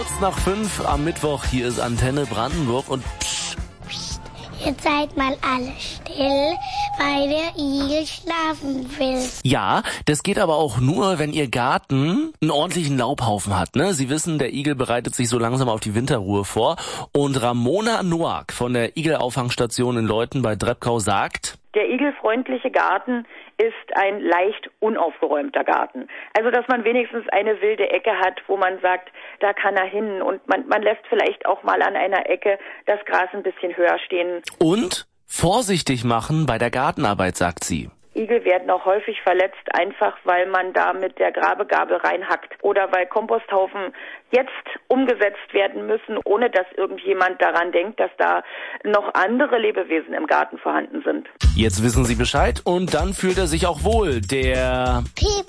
Kurz nach 5 am Mittwoch, hier ist Antenne Brandenburg und Jetzt seid mal alle still, weil der Igel schlafen will. ja, das geht aber auch nur, wenn Ihr Garten einen ordentlichen Laubhaufen hat, ne? Sie wissen, der Igel bereitet sich so langsam auf die Winterruhe vor. Und Ramona Noack von der Igelauffangstation in Leuthen bei Drebkau sagt: Der igelfreundliche Garten ist ein leicht unaufgeräumter Garten. Also, dass man wenigstens eine wilde Ecke hat, wo man sagt, da kann er hin. Und man lässt vielleicht auch mal an einer Ecke das Gras ein bisschen höher stehen. Und vorsichtig machen bei der Gartenarbeit, sagt sie. Igel werden auch häufig verletzt, einfach weil man da mit der Grabegabel reinhackt oder weil Komposthaufen jetzt umgesetzt werden müssen, ohne dass irgendjemand daran denkt, dass da noch andere Lebewesen im Garten vorhanden sind. Jetzt wissen Sie Bescheid und dann fühlt er sich auch wohl, der Piep.